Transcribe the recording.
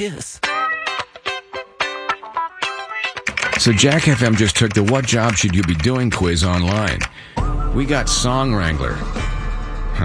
kiss. So Jack FM just took the What Job Should You Be Doing quiz online. We got Song Wrangler,